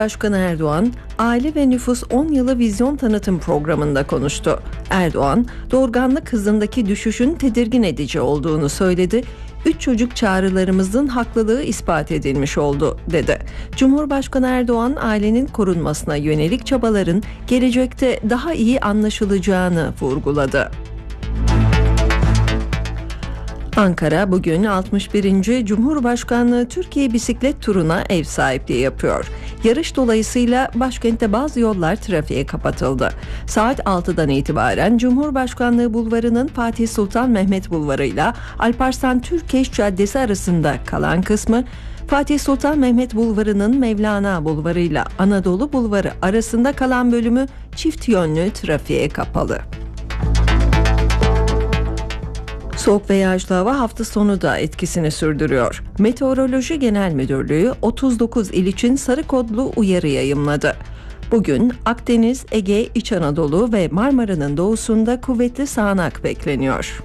Cumhurbaşkanı Erdoğan, Aile ve Nüfus 10 Yılı Vizyon Tanıtım Programı'nda konuştu. Erdoğan, doğurganlık hızındaki düşüşün tedirgin edici olduğunu söyledi. 3 çocuk çağrılarımızın haklılığı ispat edilmiş oldu, dedi. Cumhurbaşkanı Erdoğan, ailenin korunmasına yönelik çabaların gelecekte daha iyi anlaşılacağını vurguladı. Ankara bugün 61. Cumhurbaşkanlığı Türkiye Bisiklet Turu'na ev sahipliği yapıyor. Yarış dolayısıyla başkentte bazı yollar trafiğe kapatıldı. Saat 6'dan itibaren Cumhurbaşkanlığı Bulvarı'nın Fatih Sultan Mehmet Bulvarı ile Alparslan Türkeş Caddesi arasında kalan kısmı, Fatih Sultan Mehmet Bulvarı'nın Mevlana Bulvarı ile Anadolu Bulvarı arasında kalan bölümü çift yönlü trafiğe kapalı. Soğuk ve yağışlı hava hafta sonu da etkisini sürdürüyor. Meteoroloji Genel Müdürlüğü 39 il için sarı kodlu uyarı yayımladı. Bugün Akdeniz, Ege, İç Anadolu ve Marmara'nın doğusunda kuvvetli sağanak bekleniyor.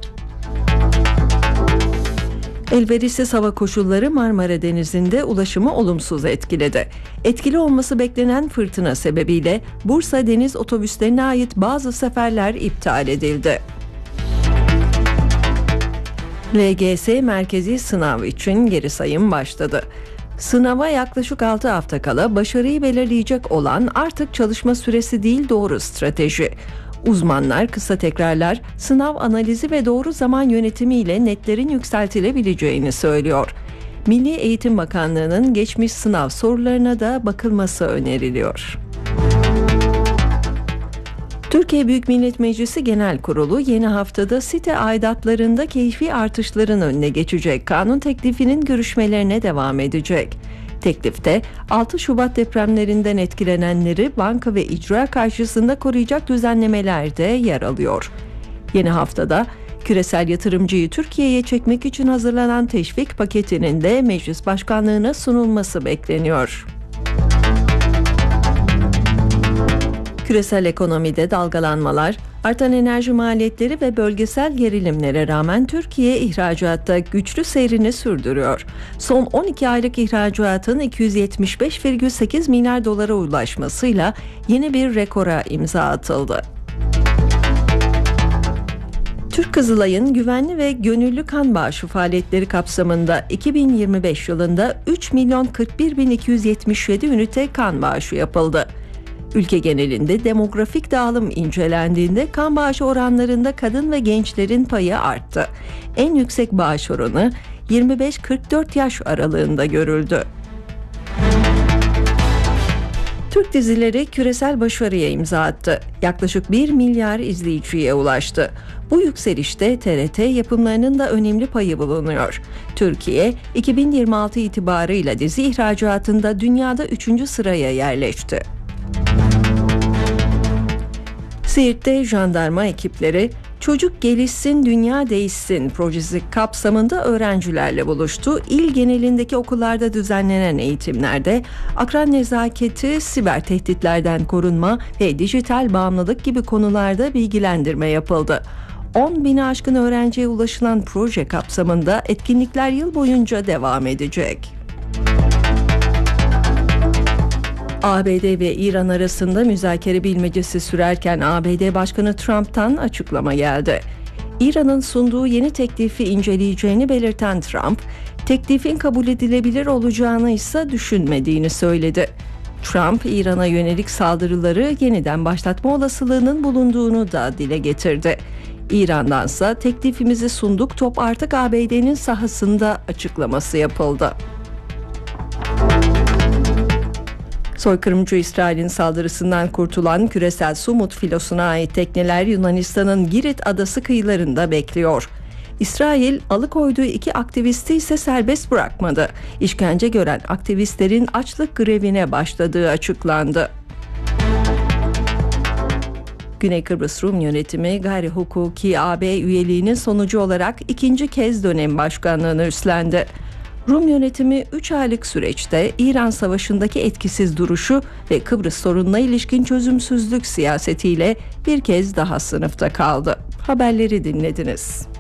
Elverişsiz hava koşulları Marmara Denizi'nde ulaşımı olumsuz etkiledi. Etkili olması beklenen fırtına sebebiyle Bursa deniz otobüslerine ait bazı seferler iptal edildi. LGS merkezi sınav için geri sayım başladı. Sınava yaklaşık 6 hafta kala başarıyı belirleyecek olan artık çalışma süresi değil doğru strateji. Uzmanlar kısa tekrarlar, sınav analizi ve doğru zaman yönetimiyle netlerin yükseltilebileceğini söylüyor. Milli Eğitim Bakanlığı'nın geçmiş sınav sorularına da bakılması öneriliyor. Türkiye Büyük Millet Meclisi Genel Kurulu yeni haftada site aidatlarında keyfi artışların önüne geçecek kanun teklifinin görüşmelerine devam edecek. Teklifte 6 Şubat depremlerinden etkilenenleri banka ve icra karşısında koruyacak düzenlemeler de yer alıyor. Yeni haftada küresel yatırımcıyı Türkiye'ye çekmek için hazırlanan teşvik paketinin de meclis başkanlığına sunulması bekleniyor. Küresel ekonomide dalgalanmalar, artan enerji maliyetleri ve bölgesel gerilimlere rağmen Türkiye ihracatta güçlü seyrini sürdürüyor. Son 12 aylık ihracatın 275,8 milyar dolara ulaşmasıyla yeni bir rekora imza atıldı. Türk Kızılay'ın güvenli ve gönüllü kan bağışı faaliyetleri kapsamında 2025 yılında 3.041.277 ünite kan bağışı yapıldı. Ülke genelinde demografik dağılım incelendiğinde kan bağışı oranlarında kadın ve gençlerin payı arttı. En yüksek bağış oranı 25-44 yaş aralığında görüldü. Türk dizileri küresel başarıya imza attı. Yaklaşık 1 milyar izleyiciye ulaştı. Bu yükselişte TRT yapımlarının da önemli payı bulunuyor. Türkiye, 2026 itibarıyla dizi ihracatında dünyada 3. sıraya yerleşti. Siirt'te jandarma ekipleri Çocuk Gelişsin Dünya Değişsin projesi kapsamında öğrencilerle buluştu. İl genelindeki okullarda düzenlenen eğitimlerde akran nezaketi, siber tehditlerden korunma ve dijital bağımlılık gibi konularda bilgilendirme yapıldı. 10.000'e aşkın öğrenciye ulaşılan proje kapsamında etkinlikler yıl boyunca devam edecek. ABD ve İran arasında müzakere bilmecesi sürerken ABD Başkanı Trump'tan açıklama geldi. İran'ın sunduğu yeni teklifi inceleyeceğini belirten Trump, teklifin kabul edilebilir olacağını ise düşünmediğini söyledi. Trump, İran'a yönelik saldırıları yeniden başlatma olasılığının bulunduğunu da dile getirdi. İran'dansa teklifimizi sunduk, top artık ABD'nin sahasında açıklaması yapıldı. Soykırımcı İsrail'in saldırısından kurtulan küresel Sumut filosuna ait tekneler Yunanistan'ın Girit adası kıyılarında bekliyor. İsrail alıkoyduğu 2 aktivisti ise serbest bırakmadı. İşkence gören aktivistlerin açlık grevine başladığı açıklandı. Güney Kıbrıs Rum Yönetimi gayri hukuki AB üyeliğinin sonucu olarak 2. kez dönem başkanlığını üstlendi. Rum yönetimi 3 aylık süreçte İran Savaşı'ndaki etkisiz duruşu ve Kıbrıs sorununa ilişkin çözümsüzlük siyasetiyle bir kez daha sınıfta kaldı. Haberleri dinlediniz.